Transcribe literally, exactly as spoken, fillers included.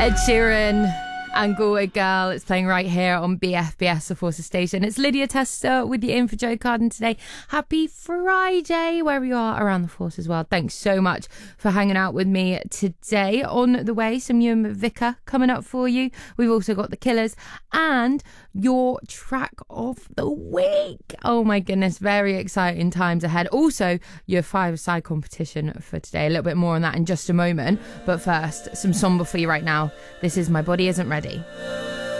Ed Sheeran and Galway Girl. It's playing right here on B F B S, the Forces Station. It's Lydia Tester with you in for Joe Carden today. Happy Friday, wherever you are around the Force as well. Thanks so much for hanging out with me today. On the way, some Ewan McVicker coming up for you. We've also got The Killers and your track of the week. Oh my goodness, very exciting times ahead. Also, your five-side competition for today. A little bit more on that in just a moment. But first, some Somber for you right now. This is My Body Isn't Ready.